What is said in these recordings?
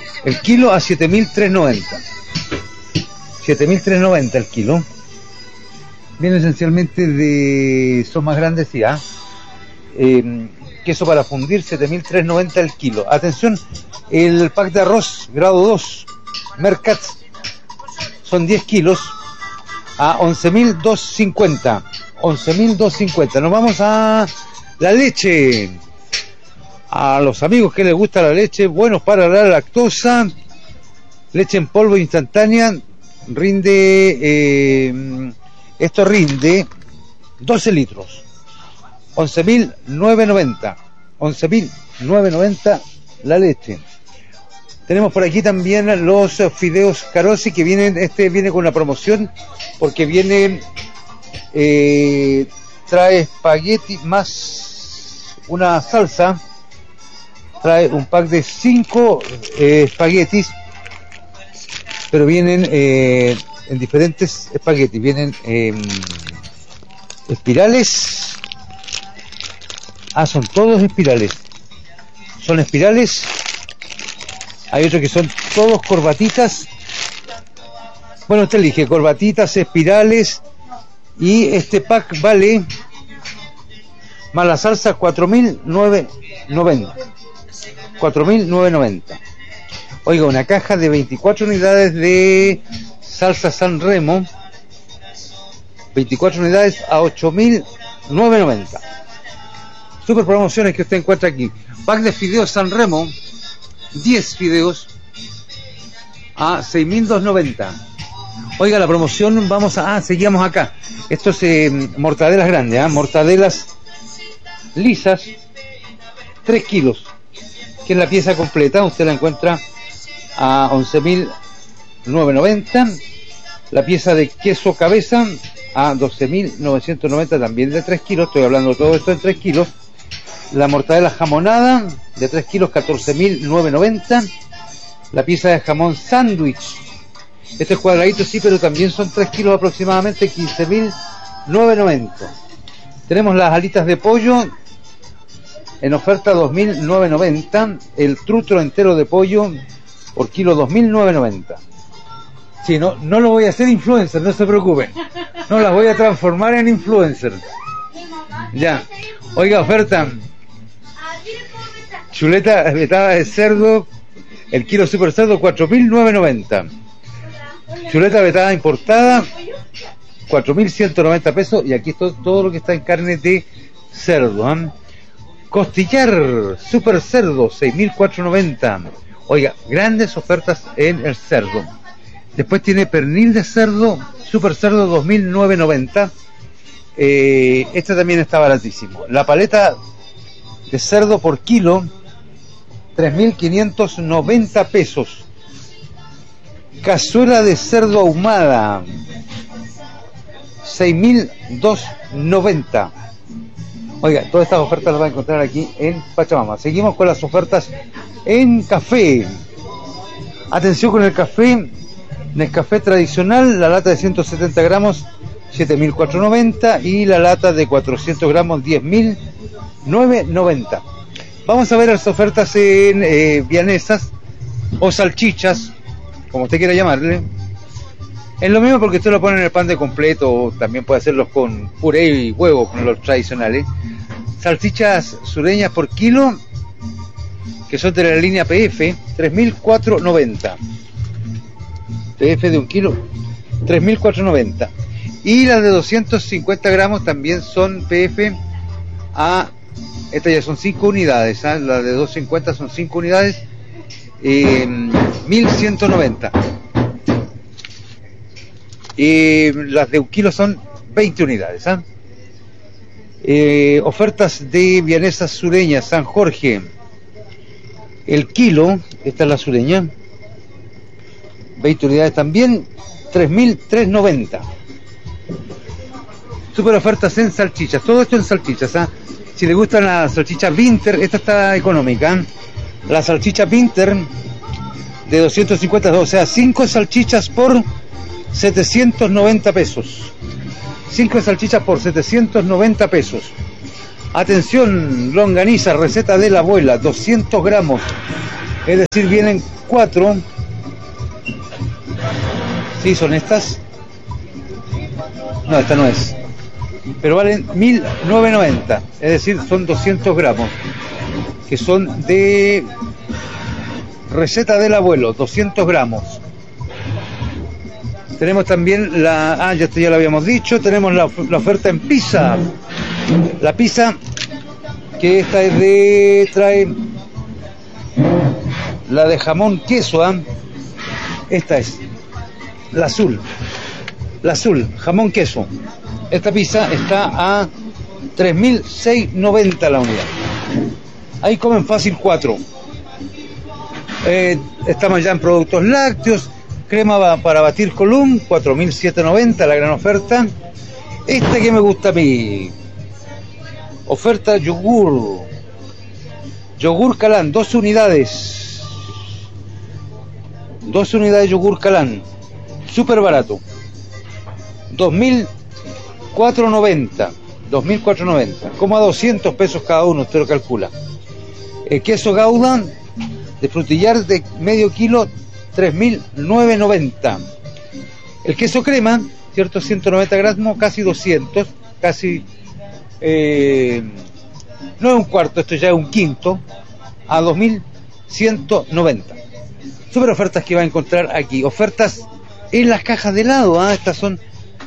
El kilo a 7.390. 7.390 el kilo. Viene esencialmente son más grandes, sí, queso para fundir, 7.390 el kilo. Atención, el pack de arroz grado 2 Mercat son 10 kilos a 11.250. 11.250. Nos vamos a la leche. A los amigos que les gusta la leche, buenos para la lactosa. Leche en polvo instantánea. Esto rinde 12 litros. 11.990. 11.990 la leche. Tenemos por aquí también los fideos Carosi que vienen, viene con una promoción porque viene, trae espagueti más una salsa, trae un pack de 5 espaguetis, pero vienen en diferentes espaguetis, vienen espirales, son todos espirales, son espirales. Hay otros que son todos corbatitas. Bueno, usted elige corbatitas, espirales. Y este pack vale, más la salsa, 4.990. 4.990. Oiga, una caja de 24 unidades de salsa San Remo. 24 unidades a 8.990. Super promociones que usted encuentra aquí. Pack de fideos San Remo. 10 fideos a 6.290. Oiga, la promoción, seguimos acá. Esto es mortadelas grandes, mortadelas lisas, 3 kilos, que es la pieza completa. Usted la encuentra a 11.990. La pieza de queso cabeza a 12.990, también de 3 kilos. Estoy hablando de todo esto en 3 kilos. La mortadela jamonada de 3 kilos, 14.990. La pieza de jamón sándwich. Este es cuadradito, sí, pero también son 3 kilos aproximadamente, 15.990. Tenemos las alitas de pollo en oferta, 2.990. El trutro entero de pollo por kilo, 2.990. Sí, no lo voy a hacer influencer, no se preocupen. No las voy a transformar en influencer. Ya. Oiga, oferta. Chuleta vetada de cerdo, el kilo super cerdo, 4.990. Chuleta vetada importada, 4.190 pesos. Y aquí está todo lo que está en carne de cerdo. Costillar super cerdo, 6.490. Oiga, grandes ofertas en el cerdo. Después tiene pernil de cerdo, super cerdo, 2.990. Este también está baratísimo. La paleta de cerdo por kilo, 3.590 pesos. Cazuela de cerdo ahumada, 6.290. Oiga, todas estas ofertas las va a encontrar aquí en Pachamama. Seguimos con las ofertas en café. Atención con el café. Nescafé tradicional, la lata de 170 gramos, 7.490, y la lata de 400 gramos, 10.990. Vamos a ver las ofertas en vianesas o salchichas, como usted quiera llamarle. Es lo mismo porque usted lo pone en el pan de completo, o también puede hacerlos con puré y huevo, con los tradicionales. Salchichas sureñas por kilo, que son de la línea PF, 3.490. PF de 1 kilo, 3.490. Y las de 250 gramos también son PF estas ya son 5 unidades, las de 250 son 5 unidades, 1.190. Y las de 1 kilo son 20 unidades. Ofertas de vianesas sureñas, San Jorge. El kilo, esta es la sureña, 20 unidades también, 3.390. Super ofertas en salchichas, todo esto en salchichas. Si le gustan las salchichas Winter, esta está económica. La salchicha Winter de 250, o sea, 5 salchichas por 790 pesos. 5 salchichas por 790 pesos. Atención, longaniza, receta de la abuela, 200 gramos Es decir, vienen 4. Sí, son estas. No, esta no es. Pero valen 1.990. Es decir, son 200 gramos. Que son de receta del abuelo, 200 gramos. Tenemos también ya esto ya lo habíamos dicho. Tenemos la oferta en pizza. La pizza, que esta es trae la de jamón queso, Esta es la azul, jamón queso. Esta pizza está a 3.690 la unidad. Ahí comen fácil 4. Estamos ya en productos lácteos. Crema para batir Column, 4.790 la gran oferta. Esta que me gusta a mí, oferta yogur Calán, 2 unidades yogur Calán, súper barato, 2.490, como a 200 pesos cada uno, usted lo calcula. Queso Gouda de frutillar de medio kilo, 3.990. El queso crema, cierto, 190 gramos, casi 200, casi no es un cuarto, esto ya es un quinto, a 2.190. Super ofertas que va a encontrar aquí. Ofertas en las cajas de helado, estas son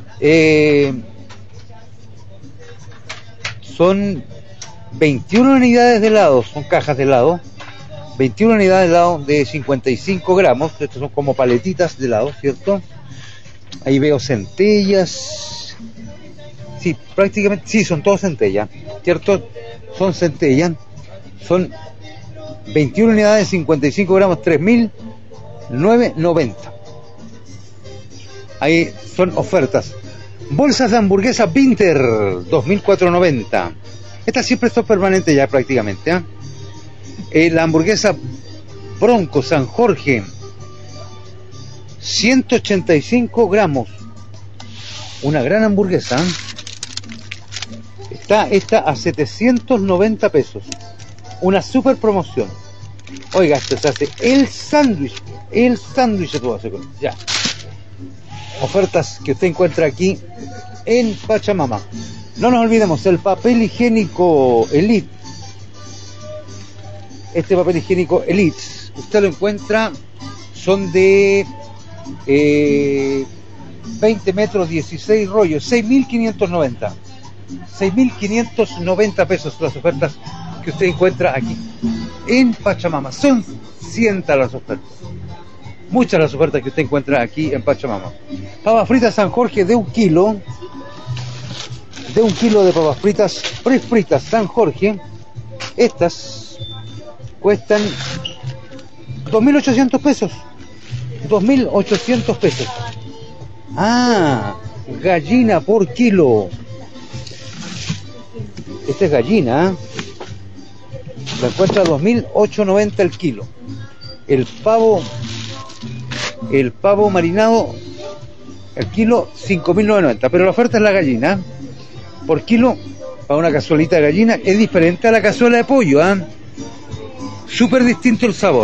21 unidades de helado, son cajas de helado. 21 unidades de helado de 55 gramos, estos son como paletitas de helado, ¿cierto? Ahí veo centellas, sí, prácticamente, sí, son todos centellas, ¿cierto? Son centellas, son 21 unidades de 55 gramos, 3.990. Ahí son ofertas. Bolsas de hamburguesa Pinter, 2.490. Estas siempre son permanentes ya prácticamente, la hamburguesa Bronco San Jorge, 185 gramos. Una gran hamburguesa. Está esta a 790 pesos. Una super promoción. Oiga, esto se hace el sándwich se puede hacer con ya. Ofertas que usted encuentra aquí en Pachamama. No nos olvidemos, el papel higiénico Elite. Este papel higiénico Elite, usted lo encuentra, son de 20 metros, 16 rollos, 6.590. 6.590 pesos las ofertas que usted encuentra aquí en Pachamama. Son cientas las ofertas, muchas las ofertas que usted encuentra aquí en Pachamama. Papas fritas San Jorge de 1 kilo, de papas fritas fritas San Jorge. Estas cuestan 2.800 pesos. 2.800 pesos. Gallina por kilo. Esta es gallina, la encuentra a 2.890 el kilo. El pavo marinado, el kilo 5.990. Pero la oferta es la gallina. Por kilo, para una cazuelita de gallina, es diferente a la cazuela de pollo, Súper distinto el sabor.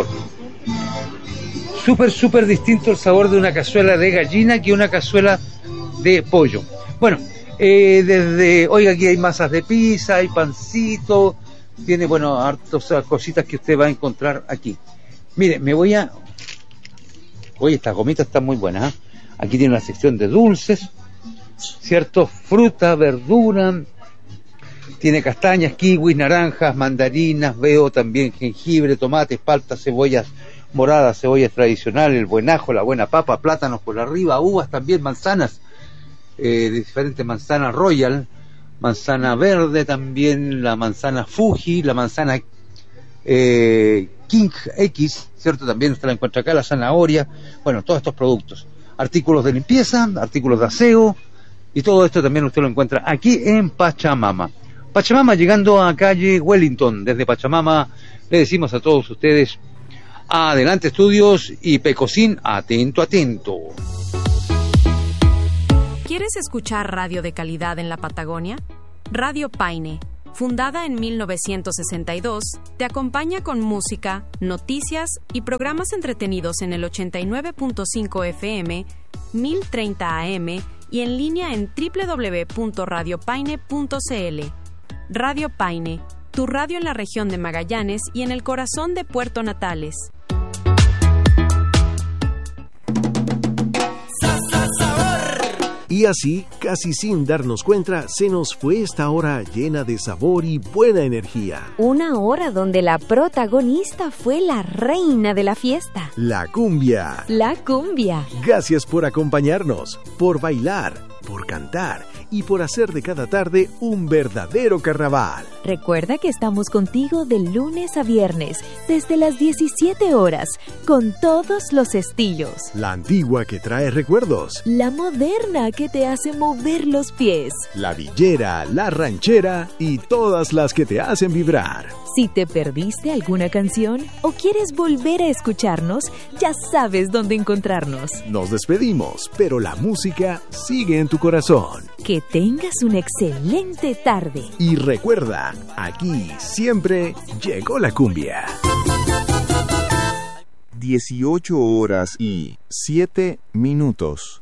Súper distinto el sabor de una cazuela de gallina que una cazuela de pollo. Bueno, oiga, aquí hay masas de pizza, hay pancito, tiene, hartas cositas que usted va a encontrar aquí. Mire, oye, estas gomitas están muy buenas, Aquí tiene una sección de dulces, ¿cierto? Fruta, verdura, tiene castañas, kiwis, naranjas, mandarinas, veo también jengibre, tomates, paltas, cebollas moradas, cebollas tradicionales, el buen ajo, la buena papa, plátanos por arriba, uvas también, manzanas, de diferentes manzanas Royal, manzana verde también, la manzana Fuji, la manzana King X, ¿cierto? También usted la encuentra acá, la zanahoria, bueno, todos estos productos, artículos de limpieza, artículos de aseo, y todo esto también usted lo encuentra aquí en Pachamama. Pachamama, llegando a calle Wellington. Desde Pachamama le decimos a todos ustedes, adelante estudios y Pecosín, atento, atento. ¿Quieres escuchar radio de calidad en la Patagonia? Radio Paine, fundada en 1962, te acompaña con música, noticias y programas entretenidos en el 89.5 FM, 1030 AM y en línea en www.radiopaine.cl. Radio Paine, tu radio en la región de Magallanes y en el corazón de Puerto Natales. Y así, casi sin darnos cuenta, se nos fue esta hora llena de sabor y buena energía. Una hora donde la protagonista fue la reina de la fiesta. La cumbia. La cumbia. Gracias por acompañarnos, por bailar, por cantar y por hacer de cada tarde un verdadero carnaval. Recuerda que estamos contigo de lunes a viernes, desde las 17 horas, con todos los estilos. La antigua que trae recuerdos. La moderna que te hace mover los pies. La villera, la ranchera y todas las que te hacen vibrar. Si te perdiste alguna canción o quieres volver a escucharnos, ya sabes dónde encontrarnos. Nos despedimos, pero la música sigue en tu corazón. Que tengas una excelente tarde. Y recuerda, aquí siempre llegó la cumbia. 18 horas y 7 minutos.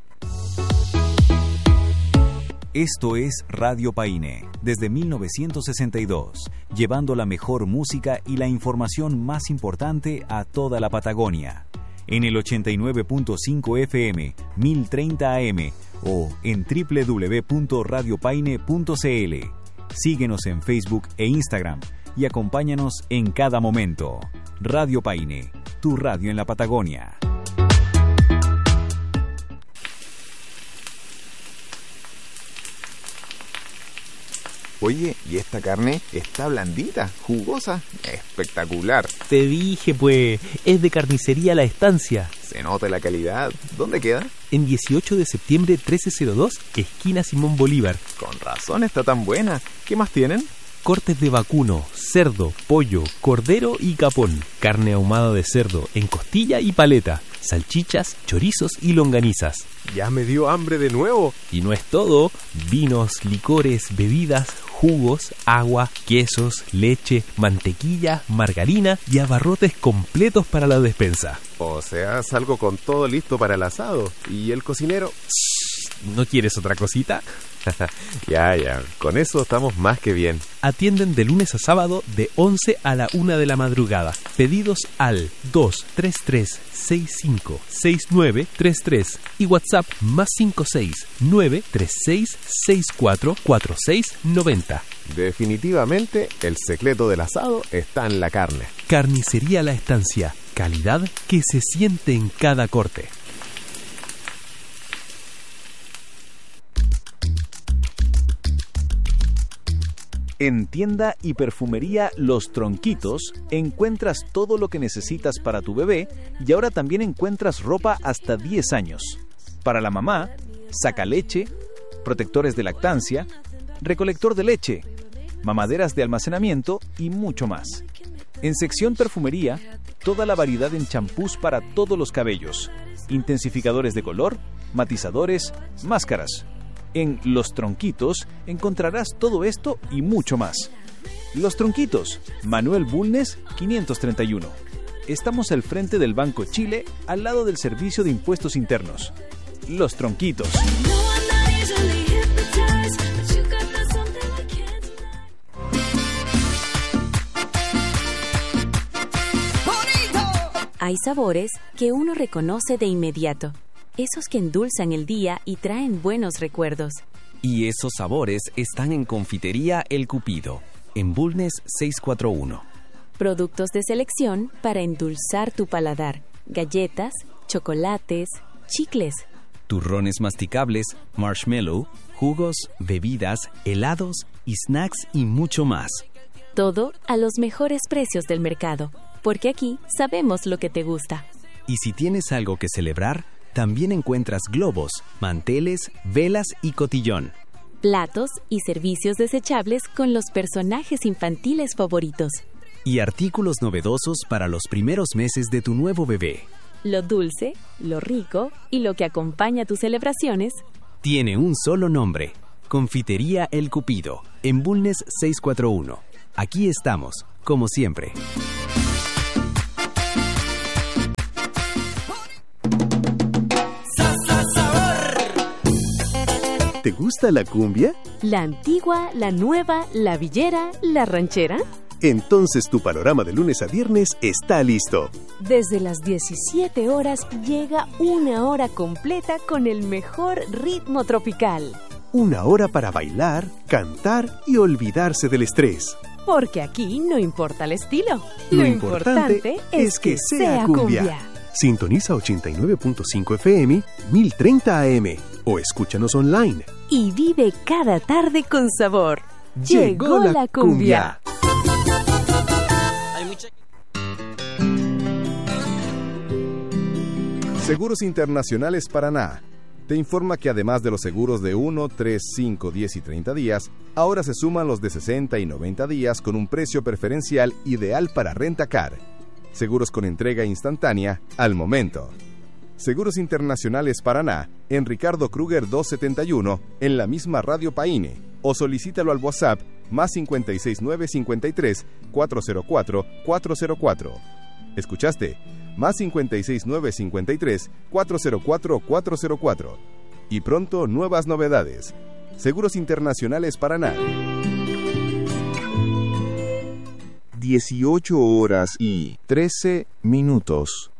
Esto es Radio Paine, desde 1962, llevando la mejor música y la información más importante a toda la Patagonia. En el 89.5 FM, 1030 AM o en www.radiopaine.cl. Síguenos en Facebook e Instagram y acompáñanos en cada momento. Radio Paine, tu radio en la Patagonia. Oye, ¿y esta carne está blandita, jugosa? Espectacular. Te dije, pues, es de Carnicería La Estancia. Se nota la calidad. ¿Dónde queda? En 18 de septiembre 1302, esquina Simón Bolívar. Con razón está tan buena. ¿Qué más tienen? Cortes de vacuno, cerdo, pollo, cordero y capón. Carne ahumada de cerdo en costilla y paleta. Salchichas, chorizos y longanizas. Ya me dio hambre de nuevo. Y no es todo. Vinos, licores, bebidas, jugos, agua, quesos, leche, mantequilla, margarina y abarrotes completos para la despensa. O sea, salgo con todo listo para el asado. ¿Y el cocinero? ¿No quieres otra cosita? Ya, con eso estamos más que bien. Atienden de lunes a sábado de 11 a la 1 de la madrugada. Pedidos al 233-656933 y WhatsApp +56 936 644690. Definitivamente, el secreto del asado está en la carne. Carnicería La Estancia. Calidad que se siente en cada corte. En tienda y perfumería Los Tronquitos encuentras todo lo que necesitas para tu bebé y ahora también encuentras ropa hasta 10 años. Para la mamá, sacaleche, protectores de lactancia, recolector de leche, mamaderas de almacenamiento y mucho más. En sección perfumería, toda la variedad en champús para todos los cabellos, intensificadores de color, matizadores, máscaras. En Los Tronquitos encontrarás todo esto y mucho más. Los Tronquitos, Manuel Bulnes, 531. Estamos al frente del Banco Chile, al lado del Servicio de Impuestos Internos. Los Tronquitos. Hay sabores que uno reconoce de inmediato. Esos que endulzan el día y traen buenos recuerdos. Y esos sabores están en Confitería El Cupido, en Bulnes 641. Productos de selección para endulzar tu paladar. Galletas, chocolates, chicles. Turrones masticables, marshmallow, jugos, bebidas, helados y snacks y mucho más. Todo a los mejores precios del mercado, porque aquí sabemos lo que te gusta. Y si tienes algo que celebrar, también encuentras globos, manteles, velas y cotillón. Platos y servicios desechables con los personajes infantiles favoritos. Y artículos novedosos para los primeros meses de tu nuevo bebé. Lo dulce, lo rico y lo que acompaña tus celebraciones tiene un solo nombre: Confitería El Cupido. en Bulnes 641. Aquí estamos, como siempre. ¿Te gusta la cumbia? ¿La antigua, la nueva, la villera, la ranchera? Entonces tu panorama de lunes a viernes está listo. Desde las 17 horas llega una hora completa con el mejor ritmo tropical. Una hora para bailar, cantar y olvidarse del estrés. Porque aquí no importa el estilo. Lo importante es que sea cumbia. Sintoniza 89.5 FM, 1030 AM o escúchanos online. Y vive cada tarde con sabor. Llegó la cumbia. Seguros Internacionales Paraná te informa que además de los seguros de 1, 3, 5, 10 y 30 días, ahora se suman los de 60 y 90 días con un precio preferencial ideal para Rentacar. Seguros con entrega instantánea al momento. Seguros Internacionales Paraná, en Ricardo Kruger 271, en la misma Radio Paine, o solicítalo al WhatsApp más 56953 404 404. ¿Escuchaste? Más 56953 404 404. Y pronto nuevas novedades. Seguros Internacionales Paraná. 18 horas y 13 minutos.